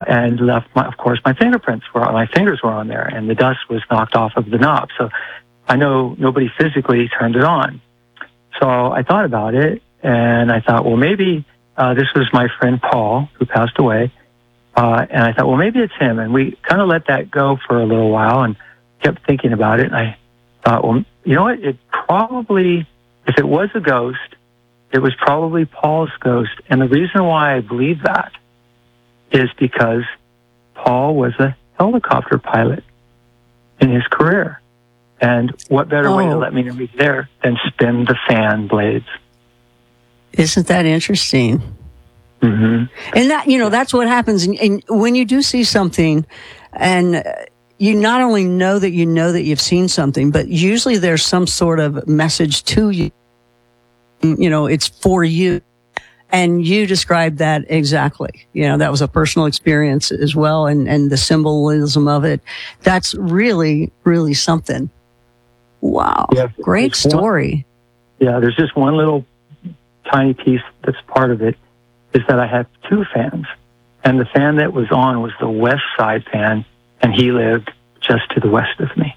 and left, of course, my fingers were on there, and the dust was knocked off of the knob. So I know nobody physically turned it on. So I thought about it, and I thought, well, maybe this was my friend Paul, who passed away. And I thought, well, maybe it's him. And we kind of let that go for a little while and kept thinking about it. And I thought, well, you know what? It probably, if it was a ghost, it was probably Paul's ghost. And the reason why I believe that is because Paul was a helicopter pilot in his career. And what better way to let me know he's there than spin the fan blades? Isn't that interesting? Mm-hmm. And that, that's what happens. And when you do see something, and you not only know that you've seen something, but usually there's some sort of message to you. It's for you. And you described that exactly. That was a personal experience as well. And the symbolism of it, that's really, really something. Wow. Yeah, great story. There's just one little tiny piece that's part of it, is that I have two fans. And the fan that was on was the west side fan, and he lived just to the west of me.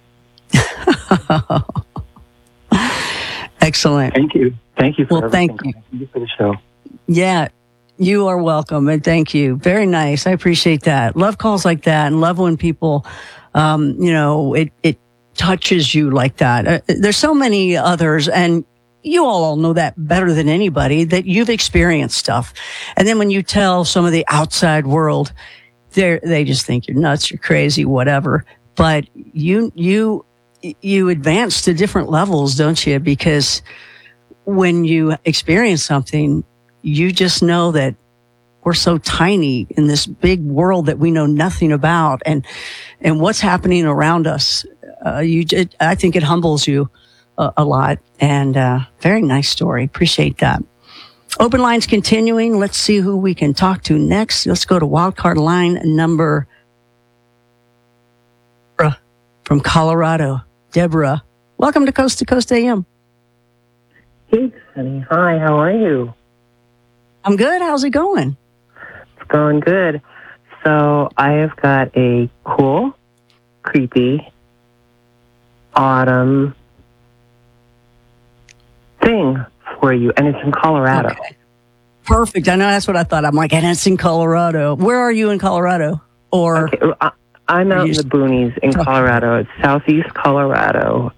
Excellent. Thank you. Thank you for everything. Thank you. Thank you for the show. Yeah, you are welcome, and thank you. Very nice. I appreciate that. Love calls like that, and love when people, it touches you like that. There's so many others, and you all know that better than anybody, that you've experienced stuff. And then when you tell some of the outside world, they just think you're nuts, you're crazy, whatever. But you advance to different levels, don't you? Because when you experience something, you just know that we're so tiny in this big world that we know nothing about, and what's happening around us. I think it humbles you a lot, and very nice story. Appreciate that. Open lines continuing. Let's see who we can talk to next. Let's go to wildcard line number from Colorado. Deborah, welcome to Coast AM. Hey, honey. Hi, how are you? I'm good. How's it going? It's going good. So I have got a cool, creepy, autumn thing for you, and it's in Colorado. Okay. Perfect. I know that's what I thought. I'm like, and it's in Colorado. Where are you in Colorado? Or okay, I'm out in the boonies in Colorado. It's southeast Colorado,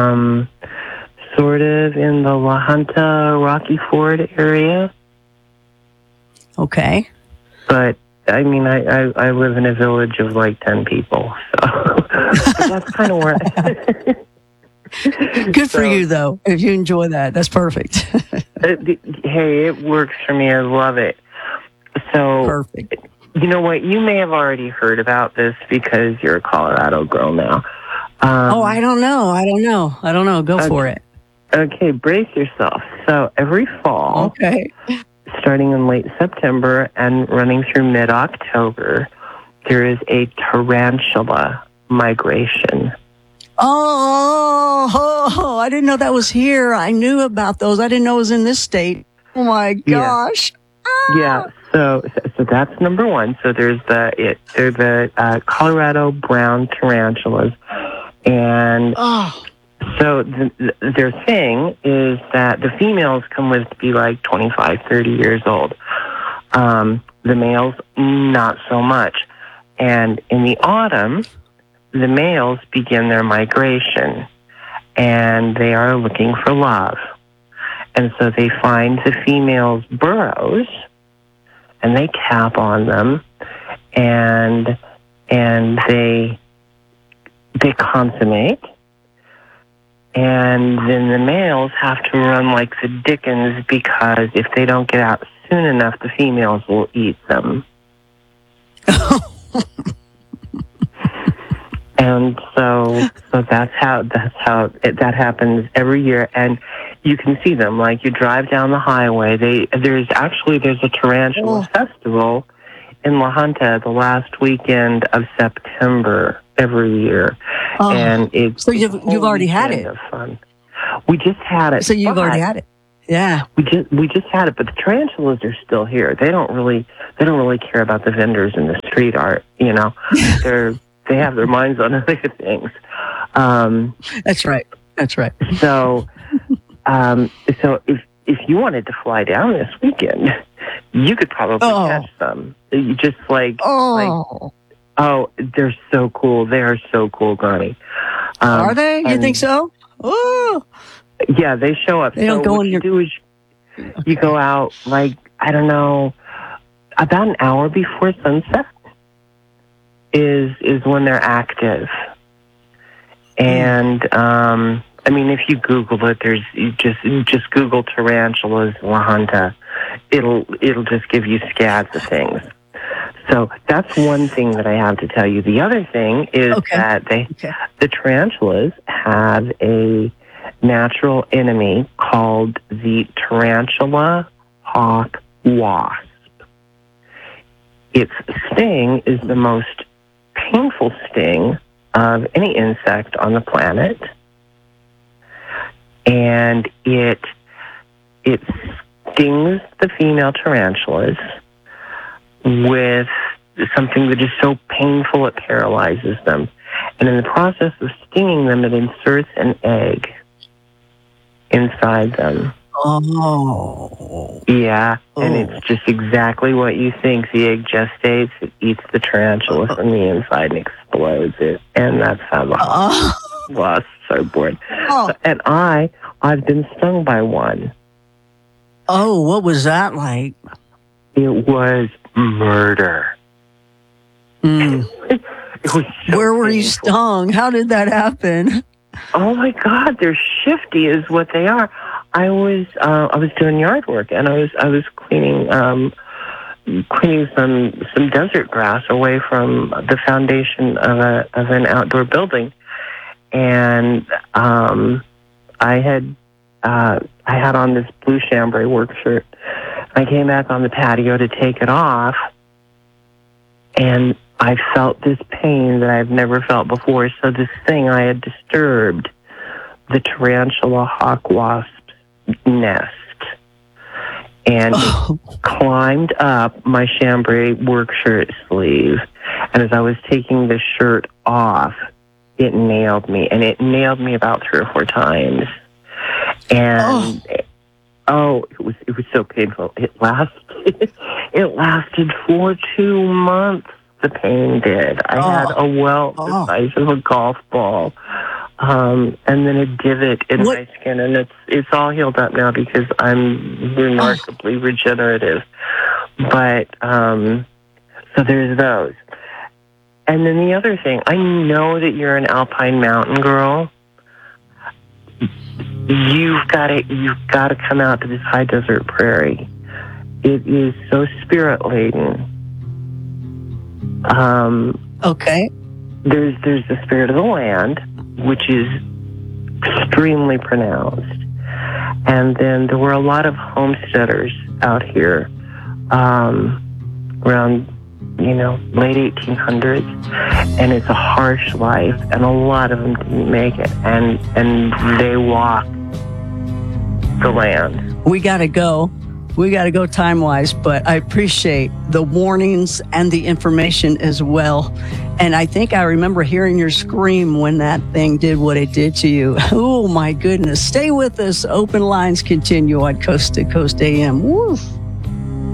sort of in the La Junta, Rocky Ford area. Okay. But I mean, I live in a village of like 10 people, so but that's kind of where. Good for you, though. If you enjoy that, that's perfect. Hey, it works for me. I love it. So, perfect. You know what? You may have already heard about this because you're a Colorado girl now. I don't know. Go for it. Okay, brace yourself. So every fall, okay, starting in late September and running through mid-October, there is a tarantula migration. Oh, I didn't know that was here. I knew about those. I didn't know it was in this state. Oh, my gosh. Yeah, so that's number one. So they're the Colorado brown tarantulas. And so their thing is that the females can live to be like 25, 30 years old. The males, not so much. And in the autumn, the males begin their migration, and they are looking for love. And so they find the females' burrows, and they tap on them, and they consummate. And then the males have to run like the dickens, because if they don't get out soon enough, the females will eat them. And so that happens every year, and you can see them. Like, you drive down the highway. There's a tarantula festival in La Junta the last weekend of September every year, and it's so you've already had it. Of fun. We just had it. So you've already had it. Yeah. We just had it, but the tarantulas are still here. They don't really care about the vendors in the street art. You know, they have their minds on other things. That's right. That's right. So if you wanted to fly down this weekend, you could probably catch some. You just like they're so cool. They are so cool, Connie. Are they? You think so? Oh, yeah, they show up. They don't go in your. You go out like, I don't know, about an hour before sunset is when they're active. And I mean, if you Google it, you just Google tarantulas La Junta. It'll just give you scads of things. So that's one thing that I have to tell you. The other thing is that the tarantulas have a natural enemy called the tarantula hawk wasp. Its sting is the most painful sting of any insect on the planet, and it stings the female tarantulas with something that is so painful it paralyzes them. And in the process of stinging them, it inserts an egg inside them. Oh. Yeah, and it's just exactly what you think. The egg gestates, it eats the tarantula from the inside and explodes it. And that's how the wasps are born. And I've been stung by one. Oh, what was that like? It was murder. It was so Where were you painful. stung? How did that happen? Oh my God, they're shifty, is what they are. I was doing yard work, and I was cleaning some desert grass away from the foundation of an outdoor building, and I had on this blue chambray work shirt. I came back on the patio to take it off, and I felt this pain that I've never felt before. So this thing I had disturbed, the tarantula hawk wasp's nest, and it climbed up my chambray work shirt sleeve. And as I was taking the shirt off, it nailed me, and it nailed me about 3 or 4 times. And it was so painful. It lasted for 2 months. The pain did. I had a welt the size of a golf ball, and then a divot in my skin, and it's all healed up now because I'm remarkably regenerative. But so there's those. And then the other thing, I know that you're an alpine mountain girl. You've got to come out to this high desert prairie. It is so spirit laden. There's the spirit of the land, which is extremely pronounced, and then there were a lot of homesteaders out here around late 1800s, and it's a harsh life, and a lot of them didn't make it, and they walk the land. We got to go time-wise, but I appreciate the warnings and the information as well. And I think I remember hearing your scream when that thing did what it did to you. Oh, my goodness. Stay with us. Open lines continue on Coast to Coast AM. Woof.